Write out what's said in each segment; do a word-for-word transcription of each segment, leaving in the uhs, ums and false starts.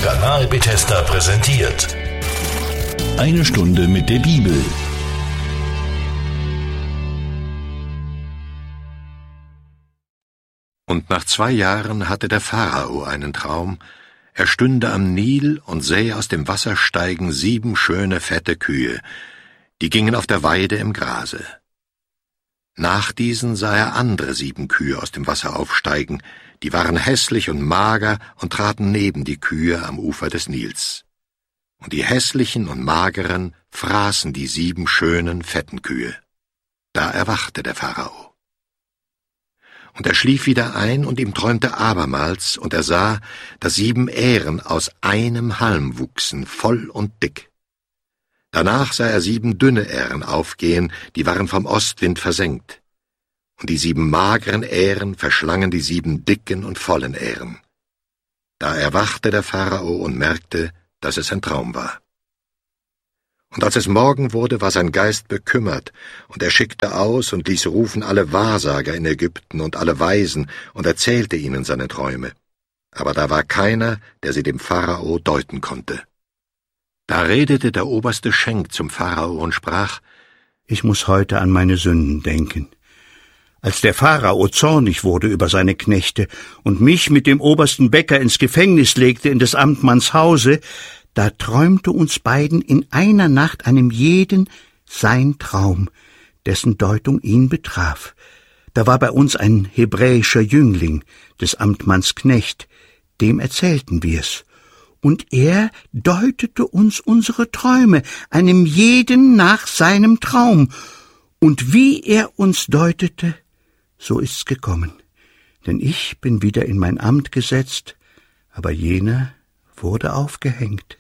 Kanal Bethesda präsentiert. Eine Stunde mit der Bibel. Und nach zwei Jahren hatte der Pharao einen Traum. Er stünde am Nil und sähe aus dem Wasser steigen sieben schöne, fette Kühe. Die gingen auf der Weide im Grase. Nach diesen sah er andere sieben Kühe aus dem Wasser aufsteigen. Die waren hässlich und mager und traten neben die Kühe am Ufer des Nils. Und die hässlichen und mageren fraßen die sieben schönen, fetten Kühe. Da erwachte der Pharao. Und er schlief wieder ein, und ihm träumte abermals, und er sah, dass sieben Ähren aus einem Halm wuchsen, voll und dick. Danach sah er sieben dünne Ähren aufgehen, die waren vom Ostwind versenkt. Und die sieben mageren Ähren verschlangen die sieben dicken und vollen Ähren. Da erwachte der Pharao und merkte, dass es ein Traum war. Und als es Morgen wurde, war sein Geist bekümmert, und er schickte aus und ließ rufen alle Wahrsager in Ägypten und alle Weisen und erzählte ihnen seine Träume. Aber da war keiner, der sie dem Pharao deuten konnte. Da redete der oberste Schenk zum Pharao und sprach: Ich muss heute an meine Sünden denken. Als der Pharao zornig wurde über seine Knechte und mich mit dem obersten Bäcker ins Gefängnis legte in des Amtmanns Hause, da träumte uns beiden in einer Nacht einem jeden sein Traum, dessen Deutung ihn betraf. Da war bei uns ein hebräischer Jüngling, des Amtmanns Knecht, dem erzählten wir's. Und er deutete uns unsere Träume, einem jeden nach seinem Traum. Und wie er uns deutete, so ist's gekommen. Denn ich bin wieder in mein Amt gesetzt, aber jener wurde aufgehängt.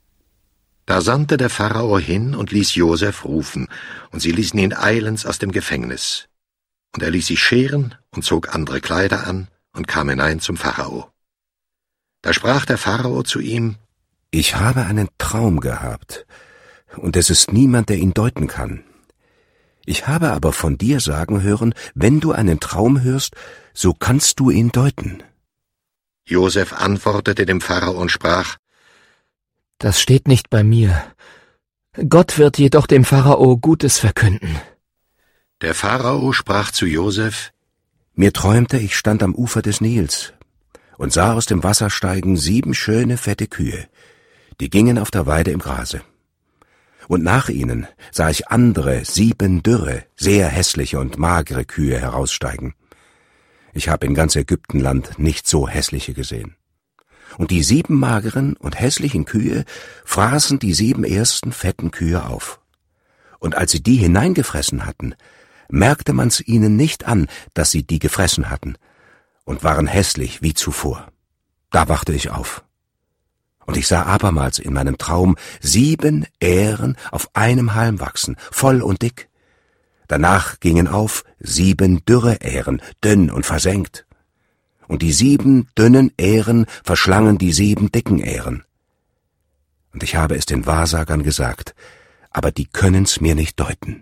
Da sandte der Pharao hin und ließ Josef rufen, und sie ließen ihn eilends aus dem Gefängnis. Und er ließ sich scheren und zog andere Kleider an und kam hinein zum Pharao. Da sprach der Pharao zu ihm: Ich habe einen Traum gehabt, und es ist niemand, der ihn deuten kann. Ich habe aber von dir sagen hören, wenn du einen Traum hörst, so kannst du ihn deuten. Josef antwortete dem Pharao und sprach: Das steht nicht bei mir. Gott wird jedoch dem Pharao Gutes verkünden. Der Pharao sprach zu Josef: Mir träumte, ich stand am Ufer des Nils und sah aus dem Wasser steigen sieben schöne, fette Kühe. Die gingen auf der Weide im Grase. Und nach ihnen sah ich andere, sieben dürre, sehr hässliche und magere Kühe heraussteigen. Ich habe in ganz Ägyptenland nicht so hässliche gesehen. Und die sieben mageren und hässlichen Kühe fraßen die sieben ersten fetten Kühe auf. Und als sie die hineingefressen hatten, merkte man's ihnen nicht an, dass sie die gefressen hatten, und waren hässlich wie zuvor. Da wachte ich auf. Und ich sah abermals in meinem Traum sieben Ähren auf einem Halm wachsen, voll und dick. Danach gingen auf sieben dürre Ähren, dünn und versenkt. Und die sieben dünnen Ähren verschlangen die sieben dicken Ähren. Und ich habe es den Wahrsagern gesagt, aber die können's mir nicht deuten.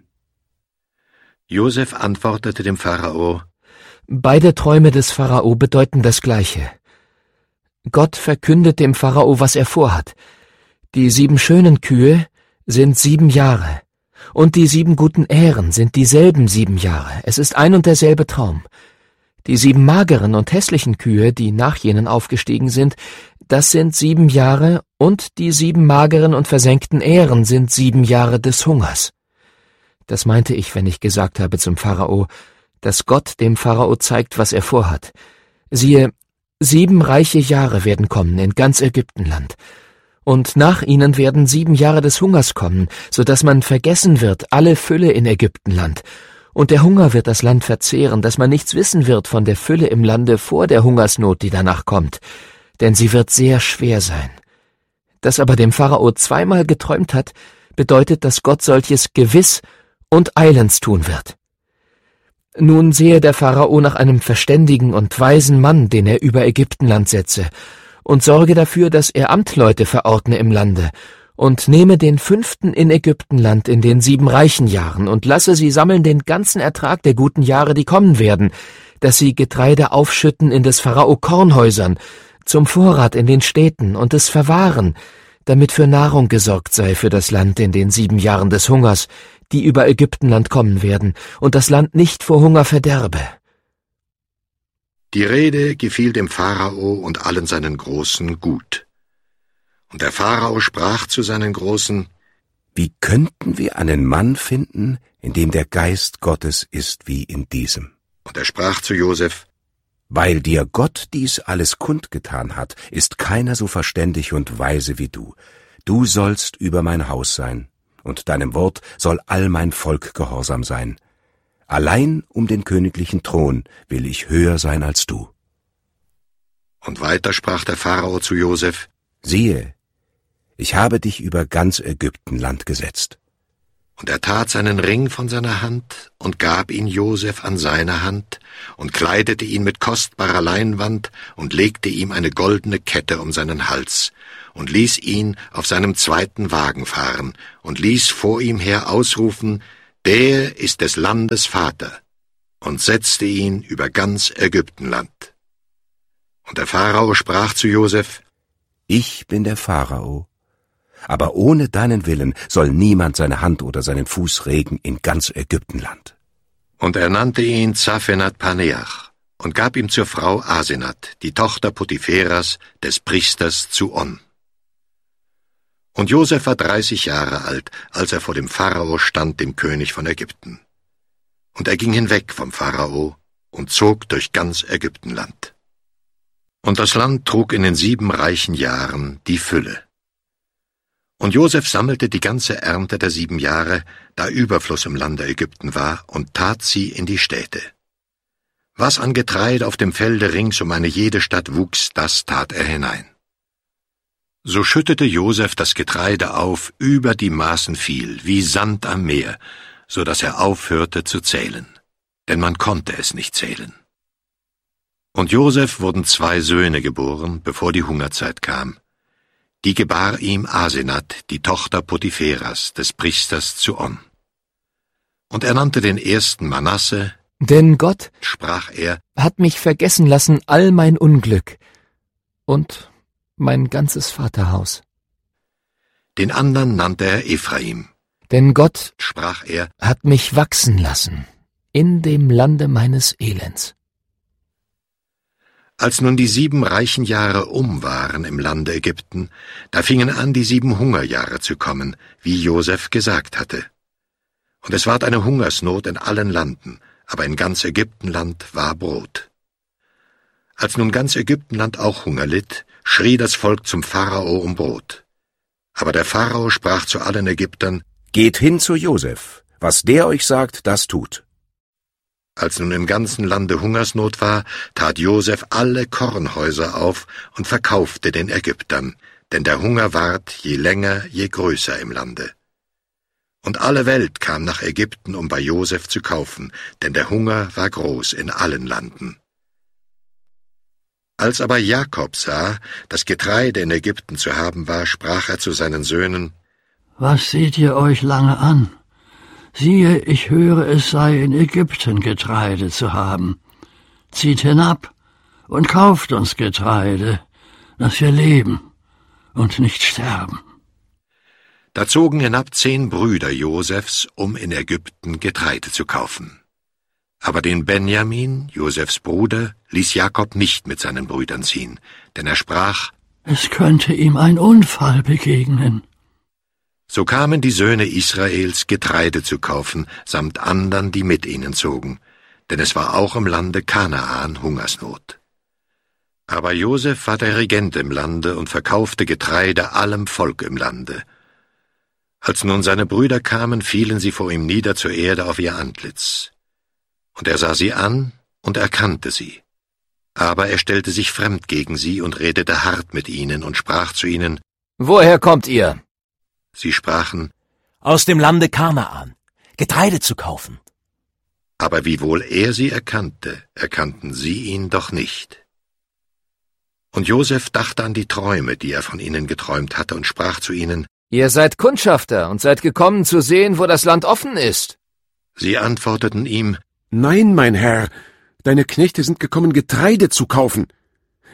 Josef antwortete dem Pharao: Beide Träume des Pharao bedeuten das Gleiche. Gott verkündet dem Pharao, was er vorhat. Die sieben schönen Kühe sind sieben Jahre, und die sieben guten Ähren sind dieselben sieben Jahre. Es ist ein und derselbe Traum. Die sieben mageren und hässlichen Kühe, die nach jenen aufgestiegen sind, das sind sieben Jahre, und die sieben mageren und versenkten Ähren sind sieben Jahre des Hungers. Das meinte ich, wenn ich gesagt habe zum Pharao, dass Gott dem Pharao zeigt, was er vorhat. Siehe, sieben reiche Jahre werden kommen in ganz Ägyptenland, und nach ihnen werden sieben Jahre des Hungers kommen, so dass man vergessen wird alle Fülle in Ägyptenland, und der Hunger wird das Land verzehren, dass man nichts wissen wird von der Fülle im Lande vor der Hungersnot, die danach kommt, denn sie wird sehr schwer sein. Dass aber dem Pharao zweimal geträumt hat, bedeutet, dass Gott solches gewiss und eilends tun wird. Nun sehe der Pharao nach einem verständigen und weisen Mann, den er über Ägyptenland setze, und sorge dafür, dass er Amtleute verordne im Lande, und nehme den fünften in Ägyptenland in den sieben reichen Jahren und lasse sie sammeln den ganzen Ertrag der guten Jahre, die kommen werden, dass sie Getreide aufschütten in des Pharao Kornhäusern, zum Vorrat in den Städten und es verwahren, damit für Nahrung gesorgt sei für das Land in den sieben Jahren des Hungers, die über Ägyptenland kommen werden, und das Land nicht vor Hunger verderbe.« Die Rede gefiel dem Pharao und allen seinen Großen gut. Und der Pharao sprach zu seinen Großen: »Wie könnten wir einen Mann finden, in dem der Geist Gottes ist wie in diesem?« Und er sprach zu Josef: »Weil dir Gott dies alles kundgetan hat, ist keiner so verständig und weise wie du. Du sollst über mein Haus sein, und deinem Wort soll all mein Volk gehorsam sein. Allein um den königlichen Thron will ich höher sein als du.« Und weiter sprach der Pharao zu Josef: »Siehe, ich habe dich über ganz Ägyptenland gesetzt.« Und er tat seinen Ring von seiner Hand und gab ihn Josef an seine Hand und kleidete ihn mit kostbarer Leinwand und legte ihm eine goldene Kette um seinen Hals und ließ ihn auf seinem zweiten Wagen fahren und ließ vor ihm her ausrufen: »Der ist des Landes Vater«, und setzte ihn über ganz Ägyptenland. Und der Pharao sprach zu Josef: »Ich bin der Pharao, aber ohne deinen Willen soll niemand seine Hand oder seinen Fuß regen in ganz Ägyptenland.« Und er nannte ihn Zaphenat Paneach und gab ihm zur Frau Asenat, die Tochter Potipheras, des Priesters zu On. Und Josef war dreißig Jahre alt, als er vor dem Pharao stand, dem König von Ägypten. Und er ging hinweg vom Pharao und zog durch ganz Ägyptenland. Und das Land trug in den sieben reichen Jahren die Fülle. Und Josef sammelte die ganze Ernte der sieben Jahre, da Überfluss im Lande Ägypten war, und tat sie in die Städte. Was an Getreide auf dem Felde rings um eine jede Stadt wuchs, das tat er hinein. So schüttete Josef das Getreide auf, über die Maßen viel, wie Sand am Meer, so dass er aufhörte zu zählen, denn man konnte es nicht zählen. Und Josef wurden zwei Söhne geboren, bevor die Hungerzeit kam. Die gebar ihm Asenat, die Tochter Potipheras, des Priesters zu On. Und er nannte den ersten Manasse, »Denn Gott«, sprach er, »hat mich vergessen lassen all mein Unglück und mein ganzes Vaterhaus.« Den anderen nannte er Ephraim. »Denn Gott«, sprach er, »hat mich wachsen lassen in dem Lande meines Elends.« Als nun die sieben reichen Jahre um waren im Lande Ägypten, da fingen an, die sieben Hungerjahre zu kommen, wie Josef gesagt hatte. Und es ward eine Hungersnot in allen Landen, aber in ganz Ägyptenland war Brot. Als nun ganz Ägyptenland auch Hunger litt, schrie das Volk zum Pharao um Brot. Aber der Pharao sprach zu allen Ägyptern: »Geht hin zu Josef, was der euch sagt, das tut.« Als nun im ganzen Lande Hungersnot war, tat Josef alle Kornhäuser auf und verkaufte den Ägyptern, denn der Hunger ward je länger, je größer im Lande. Und alle Welt kam nach Ägypten, um bei Josef zu kaufen, denn der Hunger war groß in allen Landen. Als aber Jakob sah, dass Getreide in Ägypten zu haben war, sprach er zu seinen Söhnen: »Was seht ihr euch lange an? Siehe, ich höre, es sei in Ägypten Getreide zu haben. Zieht hinab und kauft uns Getreide, dass wir leben und nicht sterben.« Da zogen hinab zehn Brüder Josefs, um in Ägypten Getreide zu kaufen. Aber den Benjamin, Josefs Bruder, ließ Jakob nicht mit seinen Brüdern ziehen, denn er sprach: »Es könnte ihm ein Unfall begegnen.« So kamen die Söhne Israels, Getreide zu kaufen, samt andern, die mit ihnen zogen, denn es war auch im Lande Kanaan Hungersnot. Aber Josef war der Regent im Lande und verkaufte Getreide allem Volk im Lande. Als nun seine Brüder kamen, fielen sie vor ihm nieder zur Erde auf ihr Antlitz. Und er sah sie an und erkannte sie. Aber er stellte sich fremd gegen sie und redete hart mit ihnen und sprach zu ihnen: »Woher kommt ihr?« Sie sprachen: »Aus dem Lande Kanaan, Getreide zu kaufen.« Aber wiewohl er sie erkannte, erkannten sie ihn doch nicht. Und Josef dachte an die Träume, die er von ihnen geträumt hatte, und sprach zu ihnen: »Ihr seid Kundschafter und seid gekommen zu sehen, wo das Land offen ist.« Sie antworteten ihm: »Nein, mein Herr, deine Knechte sind gekommen, Getreide zu kaufen.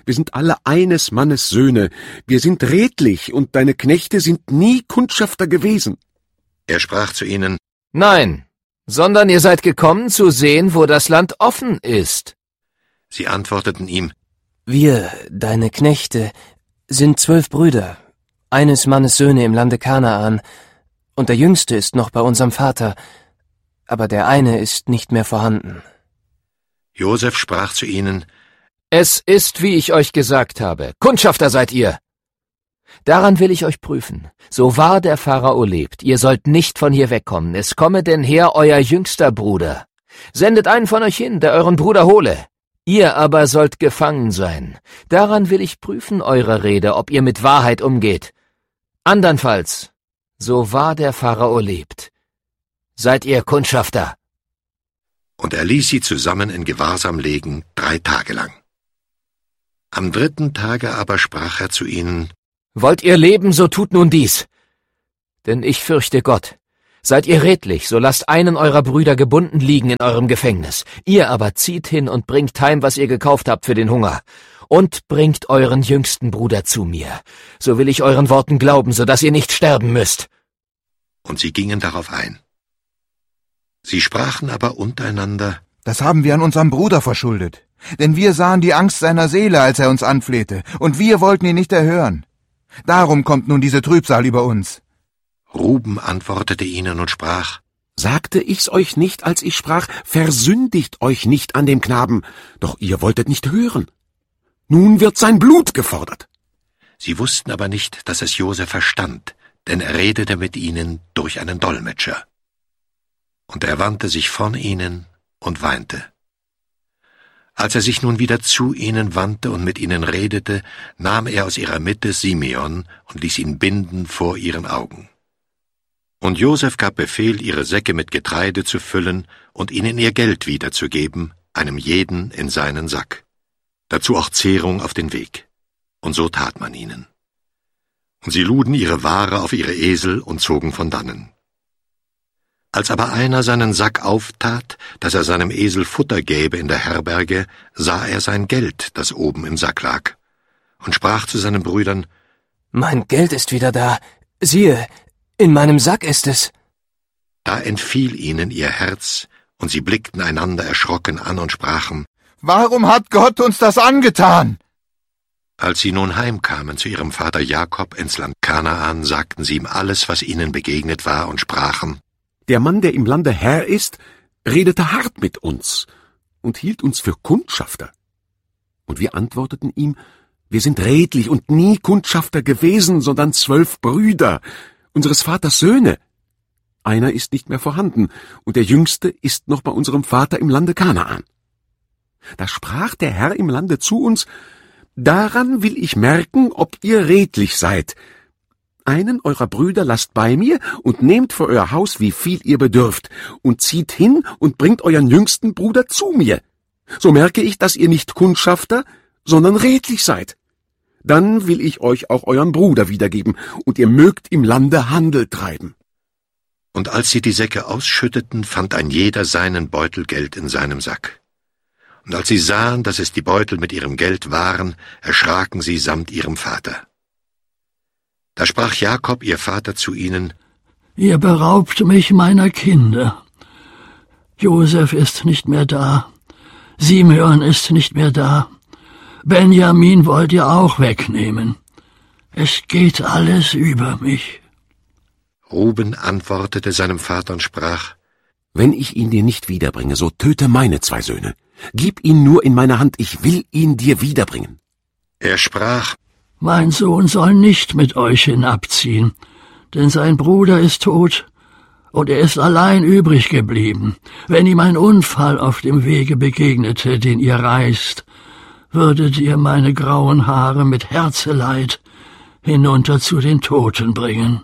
Wir sind alle eines Mannes Söhne. Wir sind redlich, und deine Knechte sind nie Kundschafter gewesen. Er sprach zu ihnen: Nein, sondern ihr seid gekommen, zu sehen, wo das Land offen ist. Sie antworteten ihm: Wir, deine Knechte, sind zwölf Brüder, eines Mannes Söhne im Lande Kanaan, und der Jüngste ist noch bei unserem Vater, aber der eine ist nicht mehr vorhanden. Josef sprach zu ihnen: Es ist, wie ich euch gesagt habe. Kundschafter seid ihr. Daran will ich euch prüfen. So wahr der Pharao lebt, ihr sollt nicht von hier wegkommen. Es komme denn her euer jüngster Bruder. Sendet einen von euch hin, der euren Bruder hole. Ihr aber sollt gefangen sein. Daran will ich prüfen eure Rede, ob ihr mit Wahrheit umgeht. Andernfalls, so wahr der Pharao lebt, seid ihr Kundschafter. Und er ließ sie zusammen in Gewahrsam legen, drei Tage lang. Am dritten Tage aber sprach er zu ihnen: Wollt ihr leben, so tut nun dies. Denn ich fürchte Gott. Seid ihr redlich, so lasst einen eurer Brüder gebunden liegen in eurem Gefängnis. Ihr aber zieht hin und bringt heim, was ihr gekauft habt für den Hunger. Und bringt euren jüngsten Bruder zu mir. So will ich euren Worten glauben, so dass ihr nicht sterben müsst. Und sie gingen darauf ein. Sie sprachen aber untereinander: Das haben wir an unserem Bruder verschuldet. Denn wir sahen die Angst seiner Seele, als er uns anflehte, und wir wollten ihn nicht erhören. Darum kommt nun diese Trübsal über uns. Ruben antwortete ihnen und sprach: Sagte ich's euch nicht, als ich sprach, versündigt euch nicht an dem Knaben, doch ihr wolltet nicht hören. Nun wird sein Blut gefordert. Sie wussten aber nicht, dass es Josef verstand, denn er redete mit ihnen durch einen Dolmetscher. Und er wandte sich von ihnen und weinte. Als er sich nun wieder zu ihnen wandte und mit ihnen redete, nahm er aus ihrer Mitte Simeon und ließ ihn binden vor ihren Augen. Und Josef gab Befehl, ihre Säcke mit Getreide zu füllen und ihnen ihr Geld wiederzugeben, einem jeden in seinen Sack. Dazu auch Zehrung auf den Weg. Und so tat man ihnen. Und sie luden ihre Ware auf ihre Esel und zogen von dannen. Als aber einer seinen Sack auftat, dass er seinem Esel Futter gäbe in der Herberge, sah er sein Geld, das oben im Sack lag, und sprach zu seinen Brüdern: Mein Geld ist wieder da. Siehe, in meinem Sack ist es. Da entfiel ihnen ihr Herz, und sie blickten einander erschrocken an und sprachen: Warum hat Gott uns das angetan? Als sie nun heimkamen zu ihrem Vater Jakob ins Land Kanaan, sagten sie ihm alles, was ihnen begegnet war, und sprachen: Der Mann, der im Lande Herr ist, redete hart mit uns und hielt uns für Kundschafter. Und wir antworteten ihm: Wir sind redlich und nie Kundschafter gewesen, sondern zwölf Brüder, unseres Vaters Söhne. Einer ist nicht mehr vorhanden, und der Jüngste ist noch bei unserem Vater im Lande Kanaan. Da sprach der Herr im Lande zu uns: Daran will ich merken, ob ihr redlich seid. Einen eurer Brüder lasst bei mir und nehmt für euer Haus, wie viel ihr bedürft, und zieht hin und bringt euren jüngsten Bruder zu mir. So merke ich, dass ihr nicht Kundschafter, sondern redlich seid. Dann will ich euch auch euren Bruder wiedergeben, und ihr mögt im Lande Handel treiben. Und als sie die Säcke ausschütteten, fand ein jeder seinen Beutel Geld in seinem Sack. Und als sie sahen, dass es die Beutel mit ihrem Geld waren, erschraken sie samt ihrem Vater. Da sprach Jakob, ihr Vater, zu ihnen: Ihr beraubt mich meiner Kinder. Josef ist nicht mehr da. Simeon ist nicht mehr da. Benjamin wollt ihr auch wegnehmen. Es geht alles über mich. Ruben antwortete seinem Vater und sprach: Wenn ich ihn dir nicht wiederbringe, so töte meine zwei Söhne. Gib ihn nur in meine Hand, ich will ihn dir wiederbringen. Er sprach: Mein Sohn soll nicht mit euch hinabziehen, denn sein Bruder ist tot, und er ist allein übrig geblieben. Wenn ihm ein Unfall auf dem Wege begegnete, den ihr reist, würdet ihr meine grauen Haare mit Herzeleid hinunter zu den Toten bringen.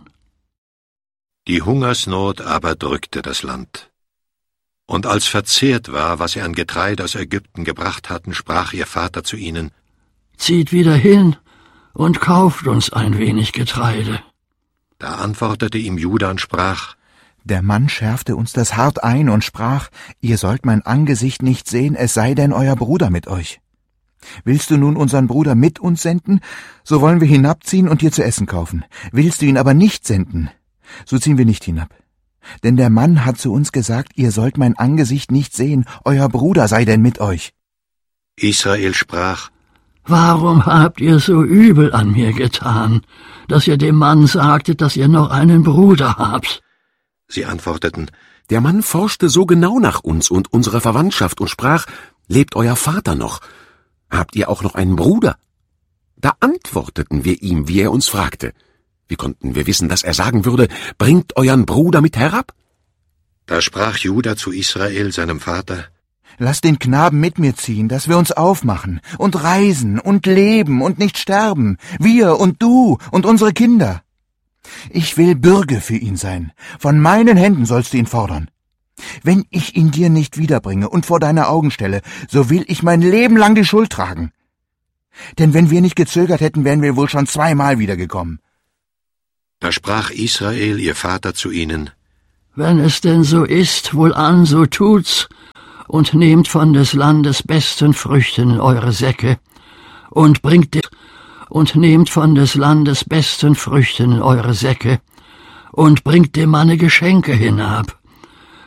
Die Hungersnot aber drückte das Land. Und als verzehrt war, was sie an Getreide aus Ägypten gebracht hatten, sprach ihr Vater zu ihnen: Zieht wieder hin und kauft uns ein wenig Getreide. Da antwortete ihm Juda und sprach: Der Mann schärfte uns das hart ein und sprach: Ihr sollt mein Angesicht nicht sehen, es sei denn euer Bruder mit euch. Willst du nun unseren Bruder mit uns senden, so wollen wir hinabziehen und dir zu essen kaufen. Willst du ihn aber nicht senden, so ziehen wir nicht hinab. Denn der Mann hat zu uns gesagt, ihr sollt mein Angesicht nicht sehen, euer Bruder sei denn mit euch. Israel sprach: Warum habt ihr so übel an mir getan, dass ihr dem Mann sagtet, dass ihr noch einen Bruder habt? Sie antworteten: Der Mann forschte so genau nach uns und unserer Verwandtschaft und sprach: Lebt euer Vater noch? Habt ihr auch noch einen Bruder? Da antworteten wir ihm, wie er uns fragte. Wie konnten wir wissen, dass er sagen würde: Bringt euren Bruder mit herab? Da sprach Juda zu Israel, seinem Vater: Lasst den Knaben mit mir ziehen, dass wir uns aufmachen und reisen und leben und nicht sterben, wir und du und unsere Kinder. Ich will Bürge für ihn sein, von meinen Händen sollst du ihn fordern. Wenn ich ihn dir nicht wiederbringe und vor deine Augen stelle, so will ich mein Leben lang die Schuld tragen. Denn wenn wir nicht gezögert hätten, wären wir wohl schon zweimal wiedergekommen. Da sprach Israel, ihr Vater, zu ihnen: Wenn es denn so ist, wohlan, so tut's, und nehmt von des Landes besten Früchten in eure Säcke, und bringt die, und nehmt von des Landes besten Früchten in eure Säcke, und bringt dem Manne Geschenke hinab.